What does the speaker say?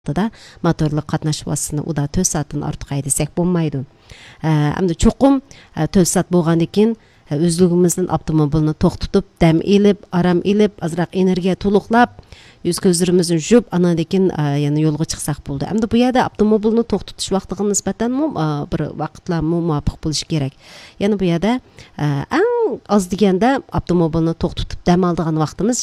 da motorlu qatnash vositəsini uda 4 saatdan ortiq haydasaq bo'lmaydi. Hamda cho'qim 4 soat bo'lgandan keyin o'zligimizdan avtomobilni to'xtatib, dam elib, aram elib, azroq energiya to'liqlab, yuz ko'zlarimizni yuvib, andan keyin yana yo'lga chiqsaq bo'ldi. Hamda bu yerda avtomobilni to'xtatish vaqtiga nisbatan bir vaqtlar muvofiq bo'lishi kerak. Yana bu yerda eng oz deganda avtomobilni to'xtatib dam oladigan vaqtimiz